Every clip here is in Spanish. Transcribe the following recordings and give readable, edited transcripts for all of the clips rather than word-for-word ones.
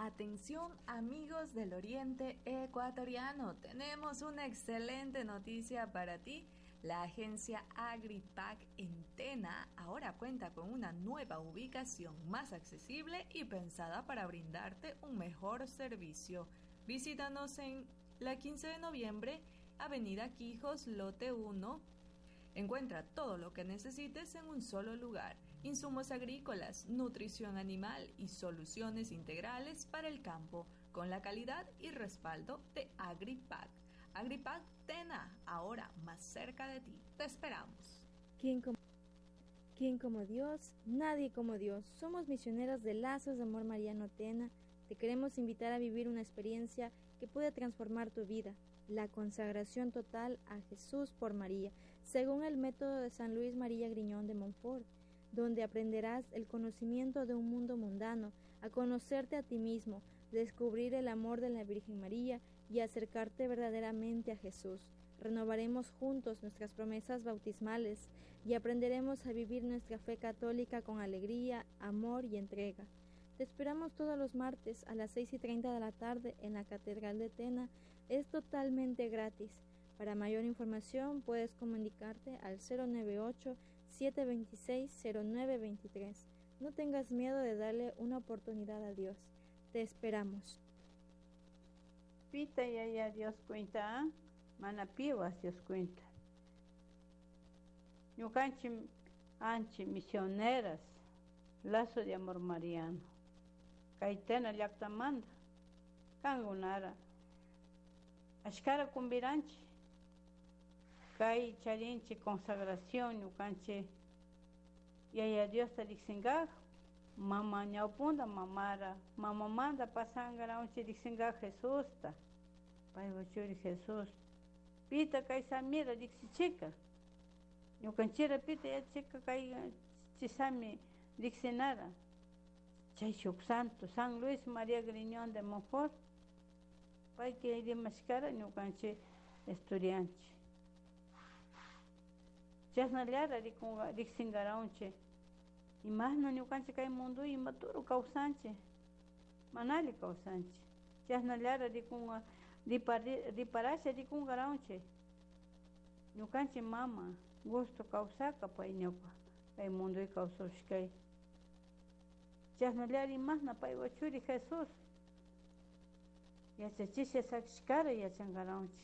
Atención amigos del Oriente Ecuatoriano, tenemos una excelente noticia para ti. La agencia Agripac en Tena ahora cuenta con una nueva ubicación más accesible y pensada para brindarte un mejor servicio. Visítanos en la 15 de noviembre, Avenida Quijos, Lote 1. Encuentra todo lo que necesites en un solo lugar: insumos agrícolas, nutrición animal y soluciones integrales para el campo, con la calidad y respaldo de Agripac. Agripac Tena, ahora más cerca de ti. Te esperamos. ¿Quién como Dios? Nadie como Dios. Somos misioneros de Lazos de Amor Mariano Tena. Te queremos invitar a vivir una experiencia que puede transformar tu vida: la consagración total a Jesús por María, según el método de San Luis María Griñón de Montfort, donde aprenderás el conocimiento de un mundo mundano, a conocerte a ti mismo, descubrir el amor de la Virgen María y acercarte verdaderamente a Jesús. Renovaremos juntos nuestras promesas bautismales y aprenderemos a vivir nuestra fe católica con alegría, amor y entrega. Te esperamos todos los martes a las 6:30 de la tarde en la Catedral de Tena. Es totalmente gratis. Para mayor información puedes comunicarte al 098-726-0923. No tengas miedo de darle una oportunidad a Dios. Te esperamos. Pita ya Dios cuenta, mana pibas Dios cuenta. Ñukanchi anchi misioneras, Lazo de Amor Mariano. Kaitena llaqtamanta, kangunara. Ashkara kumbiranchi. Kay charinchi consagración ñukanchi yaya Dios tariksinga, mama ñawpunda mamara, mama manda pasangara unchi diksinga Jesús ta. Paywa churi Jesús. Pita kay samira diksichika. Ñukanchira pita ya chika kay chisami diksinara. Chay shuk santo San Luis María Griñón de Montfort. Pay que dimashkara ñukanchi estudianchi. Chasnalara riksingaraunche. Imagno ñukanchi kay mundo imaturo causanche. Manali causanche. Chasnalara riparasha rikungaraunche. Ñukanchi mama gusto causaka pay ñuka kay mundo causoshkay. Chasnalara imagna pay wachuri Jesús. Yachachisha sakshkara yachangaraunche.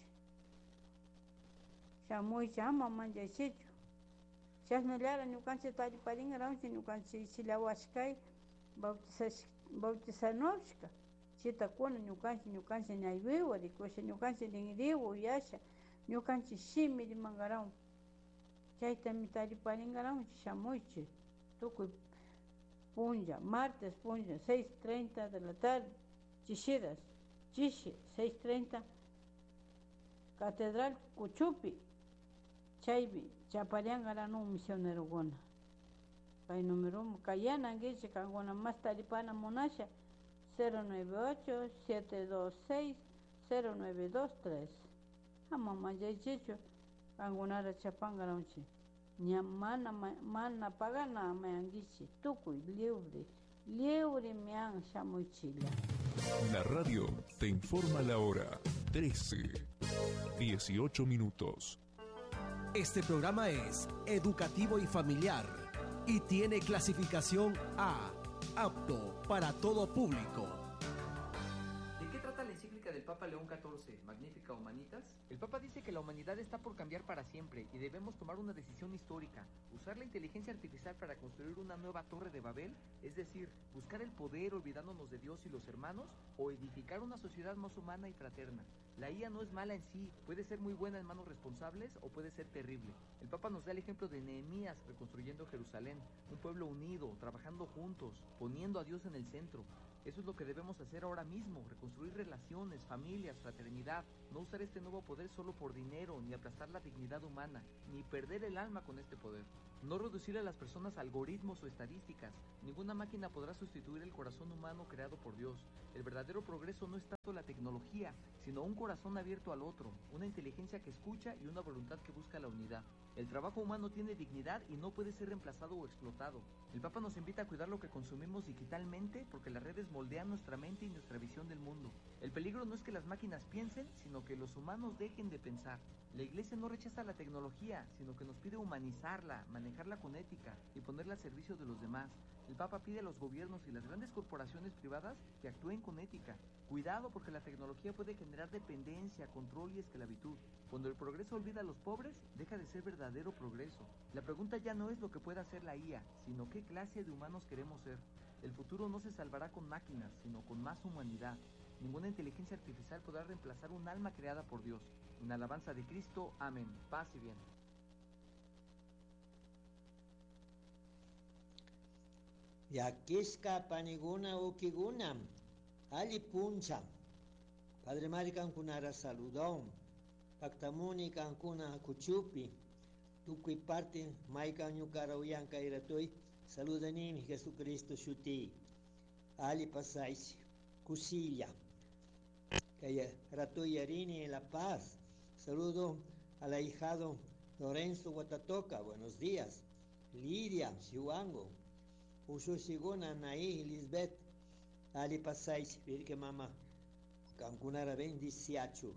Shamuy chama manjachichu. Chasnalara ñukanchi tariparingaranchi ñukanchi chilawashkay bautizanovshka. Chitakuna ñukanchi ñaywiwa rikusha ñukanchi rinriwa uyasha ñukanchi shimi rimangaraun. Chaytami tariparingaranchi shamuychi. Tukuy punlla, martes punlla, 6:30 de la tarde, Chishiras, Chishi, 6:30, Catedral Cuchupi, Chaybi, Chapariangaranu misionero gona. Kay número Kayana Anguichi Kangona más taripana monasha 098-726-0923. Amama Yachicho Kangonara Chapangaranchi. Mana pagana me anguichi. Tukuy libre me han shamuichila. La radio te informa la hora. 13:18. Este programa es educativo y familiar y tiene clasificación A, apto para todo público. ¿De qué trata la encíclica del Papa León XIV, Magnificat Humanitas? El Papa dice que la humanidad está por cambiar para siempre y debemos tomar una decisión histórica: usar la inteligencia artificial para construir una nueva torre de Babel, es decir, buscar el poder olvidándonos de Dios y los hermanos, o edificar una sociedad más humana y fraterna. La IA no es mala en sí, puede ser muy buena en manos responsables o puede ser terrible. El Papa nos da el ejemplo de Nehemías reconstruyendo Jerusalén, un pueblo unido, trabajando juntos, poniendo a Dios en el centro. Eso es lo que debemos hacer ahora mismo: reconstruir relaciones, familias, fraternidad, no usar este nuevo poder solo por dinero, ni aplastar la dignidad humana, ni perder el alma con este poder. No reducir a las personas a algoritmos o estadísticas. Ninguna máquina podrá sustituir el corazón humano creado por Dios. El verdadero progreso no está la tecnología, sino un corazón abierto al otro, una inteligencia que escucha y una voluntad que busca la unidad. El trabajo humano tiene dignidad y no puede ser reemplazado o explotado. El Papa nos invita a cuidar lo que consumimos digitalmente porque las redes moldean nuestra mente y nuestra visión del mundo. El peligro no es que las máquinas piensen, sino que los humanos dejen de pensar. La Iglesia no rechaza la tecnología, sino que nos pide humanizarla, manejarla con ética y ponerla al servicio de los demás. El Papa pide a los gobiernos y las grandes corporaciones privadas que actúen con ética. Cuidado porque la tecnología puede generar dependencia, control y esclavitud. Cuando el progreso olvida a los pobres, deja de ser verdadero progreso. La pregunta ya no es lo que pueda hacer la IA, sino qué clase de humanos queremos ser. El futuro no se salvará con máquinas, sino con más humanidad. Ninguna inteligencia artificial podrá reemplazar un alma creada por Dios. En alabanza de Cristo, amén. Paz y bien. Yakishka paniguna ukigunam, ali puncha. Padre Mari Cankunara saludón, Pactamuni Cancuna Cuchupi, Tuqui parte Maica Ñucara Uyanca Iratoi, saludanim Jesucristo Shuti, Ali Pasais, Cusilla, Kaya Ratoi Arini en La Paz, saludo al ahijado Lorenzo Guatatoca, buenos días, Lidia, Chihuango, Ususiguna, Naí, Lisbeth, Ali Pasais, Virgen Mamá, Cancunara bendiciacho,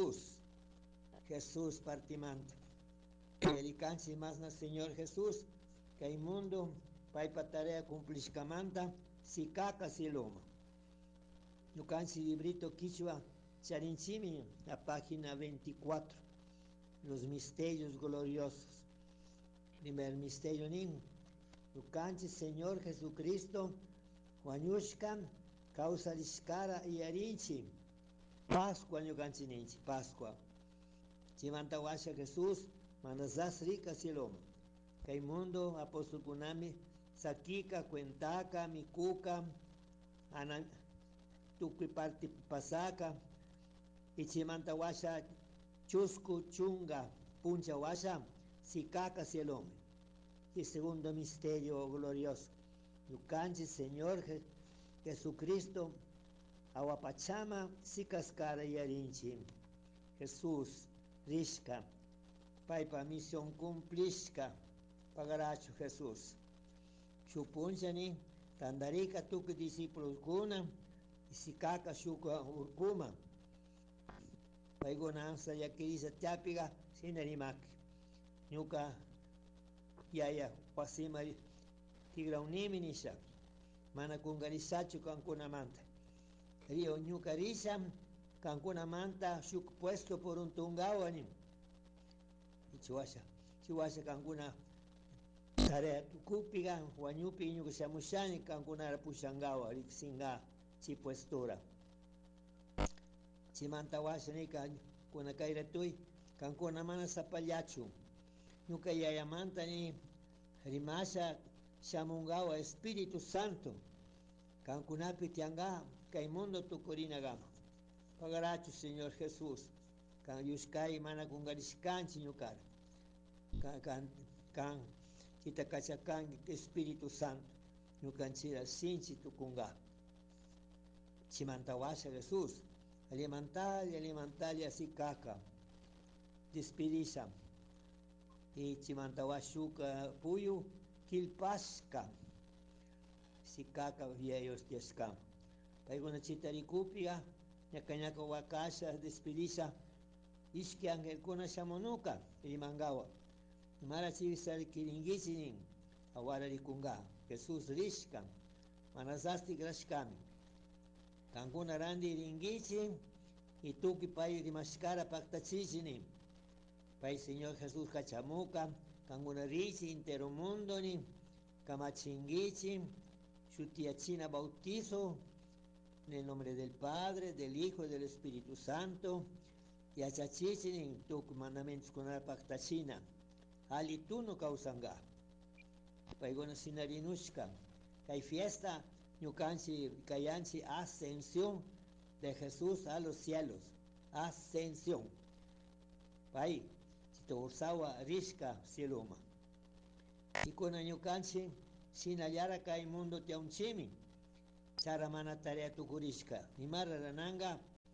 Jesús partimante. El canche más na Señor Jesús, que hay mundo, pai pa tarea cumpliscamanta, si caca si loma. No canche librito quichua, charinchimi, la página 24, los misterios gloriosos. Primer misterio nin, no canche Señor Jesucristo, Juanushkan, causa liscara y arinchi. Pascua no cantinense, Pascua. Chimantawasha Jesús, manazas rica siloma. Caimundo, apóstol Punami, Sakika, Cuentaca, Mikuka, Ana, Tuqui parte Pasaka, y Chimantawasha, Chusku, Chunga, Punchawasha, Sikaka siloma. Y segundo misterio glorioso. Yucanchi, Señor Jesucristo, Aguapachama, Sicascara y Arinchi. Jesús, Rishka, Paipa misión cumplishka, Pagaracho Jesús. Chupunchani, Tandarika, Tuque discípulos Guna, y Sikaka, Shuka, Urkuma. Paigonanza, Yakirisa, Tiapiga, Sinarimaki. Nuka, Yaya, Pasima, Tigrauniminisha, Manakungarishachu, Cancunamanta. Río Ñucarisa, Cancuna Manta, Shuk puesto por un tungawanim. Y Chihuahua Cancuna, Tarea Tucupiga, Huañupi, Ñucasamushani, Cancuna Pushangawa, Rixinga, Chipuestura. Chimantawasanica, Cunacaira Tui, Cancuna Mana Zapayachu, Ñucayayamanta ni Rimasha, Shamungawa, Espíritu Santo, Cancunapi Tianga, Caimundo Tucurina Gama. Pagaracho, Señor Jesús. Can Yuskay Mana Kungariskan, Chiñucar. Can Chitacachacan, Espíritu Santo. Ñucanchira Sinchi Tucunga. Chimantawasha Jesús. Alimental, así caca. Despedisa. Y Chimantawashuka Puyu, Kilpasca. Si caca, viejos de escam. Paiguna chitaricupia, ñacañaca wakasha, despedisa, ishki angel kuna shamonuka, ilimangawa. Mara chivisal kiringichinin, awara rikunga, Jesús rishkan, manazasti grashkami. Cancuna randi ringichin, y tuki pai rimashkara pactachichinin. Pai Señor Jesús cachamuka, Cancuna richi interomundo ni, kamachingichin, shutiachina bautizo, en el nombre del Padre, del Hijo y del Espíritu Santo, y a chachichinin tuk mandamentos con la pactachina, alituno causanga, paigona sinarinushka, hay fiesta, ñucanchi, cayanchi, ascensión de Jesús a los cielos, ascensión, pai, chito ursawa rishka cieloma, y con ñucanchi, sinayara kai mundo te unchimi, Charamana tarea tukurishka, Nimara rananga,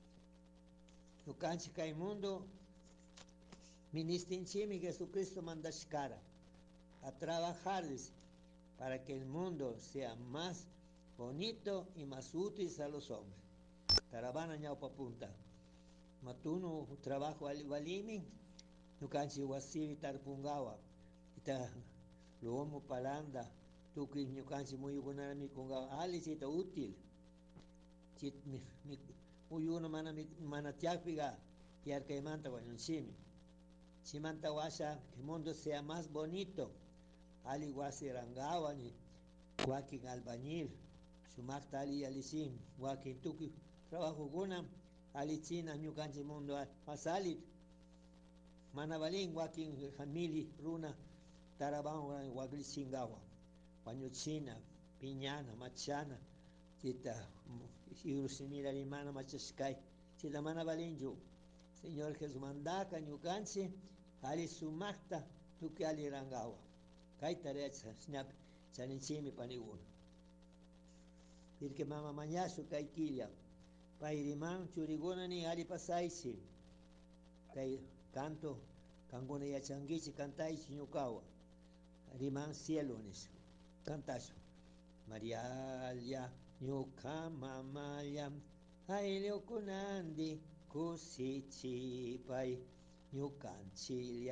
Ñukanchik kay mundo ministinchimi Jesucristo mandashkara a trabajar dice, para que el mundo sea más bonito y más útil a los hombres. Taravana ñaupa punta. Matuno trabajo valimi, ñukanchik wasipi tarpungawa. Ita luomo palanda, tukuy ñukanchik muyukunarami kungawa. Ali chita útil. Chit muyuna mana tiakpiga yarkaymanta wañunchimi. Chimanta washa que el mundo sea más bonito. Ali wasi rangawani, wakin albañil, sumakta ali alisim, wakin tuki trabajo guna, ali china ñukanchik mundo masalit. Manabalin wakin hamili runa taraban wagli singawa. Wañu china, piñana, machana, chita irusimira limana machaskai, chita manabalinju. Señor Jesús mandaka ñukanchik ali sumakta tuki ali rangawa. Kay tarea snap chaninchimi paniguna. Pirque mama mañasu kay quilla. Pairiman churiguna ni ali pasaichi. Kay canto kanguna yachangichi cantaichi ñukawa. Riman cielo nis. Cantacho. Marialia ñuka mamaya. Aileo kunandi kusichi pay. Ñukanchik